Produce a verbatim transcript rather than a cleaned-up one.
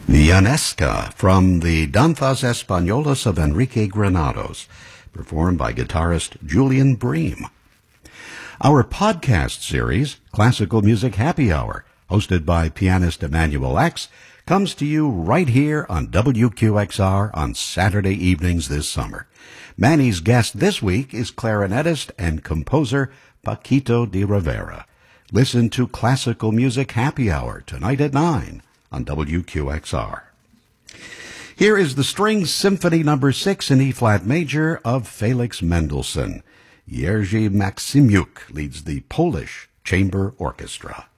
Llanesca from the Danzas Españolas of Enrique Granados, performed by guitarist Julian Bream. Our podcast series, Classical Music Happy Hour, hosted by pianist Emmanuel X, comes to you right here on W Q X R on Saturday evenings this summer. Manny's guest this week is clarinetist and composer Paquito de Rivera. Listen to Classical Music Happy Hour tonight at nine on W Q X R. Here is the String Symphony Number six in E-flat major of Felix Mendelssohn. Jerzy Maksymuk leads the Polish Chamber Orchestra.